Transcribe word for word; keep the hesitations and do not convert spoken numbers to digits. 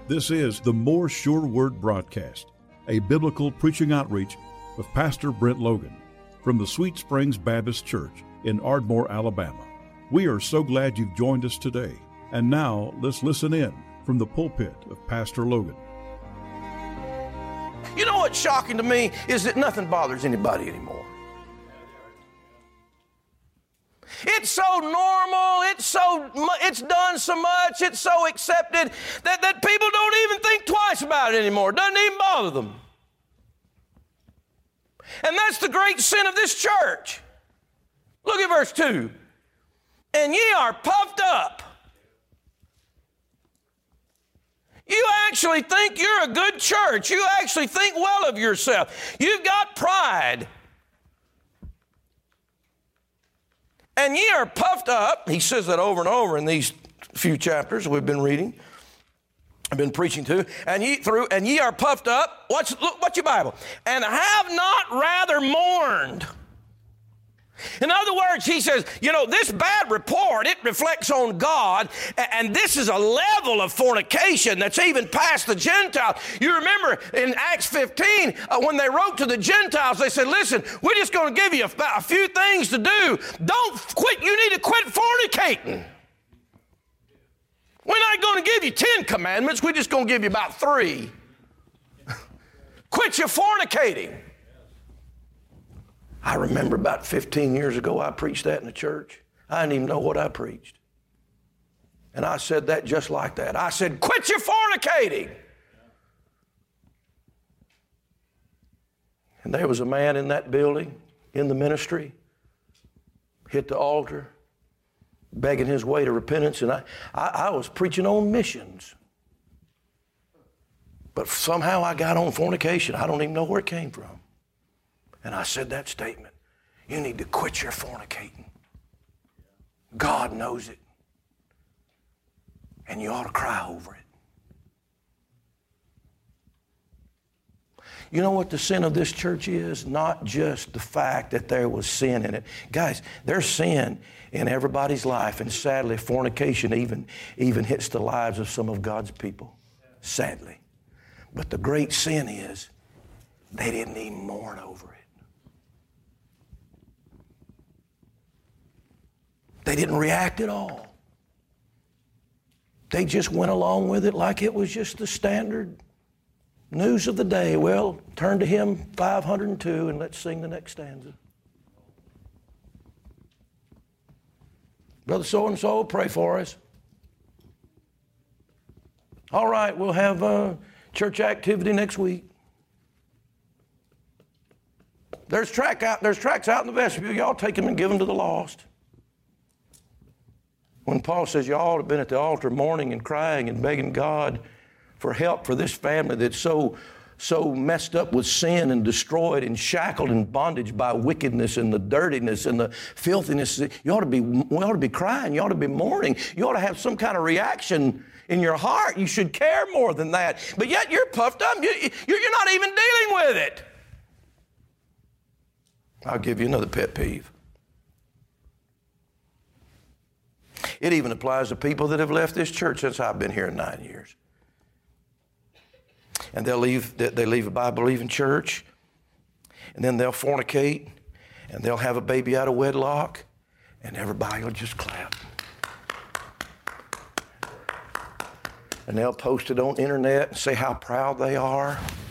This is the More Sure Word broadcast, a biblical preaching outreach with Pastor Brent Logan from the Sweet Springs Baptist Church in Ardmore, Alabama. We are so glad you've joined us today. And now let's listen in from the pulpit of Pastor Logan. You know what's shocking to me is that nothing bothers anybody anymore. It's so normal, it's so it's done so much, it's so accepted that, that people don't even think twice about it anymore. It doesn't even bother them. And that's the great sin of this church. Look at verse two. And ye are puffed up. You actually think you're a good church. You actually think well of yourself. You've got pride. And ye are puffed up. He says that over and over in these few chapters we've been reading. I've been preaching to. And ye through, and ye are puffed up. Watch, look, what's your Bible? And have not rather mourned. In other words, he says, you know, this bad report, it reflects on God, and this is a level of fornication that's even past the Gentiles. You remember in Acts fifteen, uh, when they wrote to the Gentiles, they said, listen, we're just going to give you a, a few things to do. Don't quit. You need to quit fornicating. We're not going to give you ten commandments. We're just going to give you about three. Quit your fornicating. I remember about fifteen years ago, I preached that in the church. I didn't even know what I preached. And I said that just like that. I said, quit your fornicating. And there was a man in that building, in the ministry, hit the altar, begging his way to repentance. And I, I, I was preaching on missions. But somehow I got on fornication. I don't even know where it came from. And I said that statement. You need to quit your fornicating. God knows it. And you ought to cry over it. You know what the sin of this church is? Not just the fact that there was sin in it. Guys, there's sin in everybody's life. And sadly, fornication even, even hits the lives of some of God's people. Sadly. But the great sin is they didn't even mourn over it. They didn't react at all. They just went along with it like it was just the standard news of the day. Well, turn to hymn five hundred two and let's sing the next stanza. Brother so-and-so, pray for us. All right, we'll have a church activity next week. There's track out, there's tracts out in the vestibule. Y'all take them and give them to the lost. When Paul says y'all have been at the altar mourning and crying and begging God for help for this family that's so, so messed up with sin and destroyed and shackled in bondage by wickedness and the dirtiness and the filthiness, you ought to be, you ought to be crying. You ought to be mourning. You ought to have some kind of reaction in your heart. You should care more than that. But yet you're puffed up. You, you're, you're not even dealing with it. I'll give you another pet peeve. It even applies to people that have left this church since I've been here nine years. And they'll leave, they leave a Bible-believing church, and then they'll fornicate, and they'll have a baby out of wedlock, and everybody will just clap. And they'll post it on the internet and say how proud they are.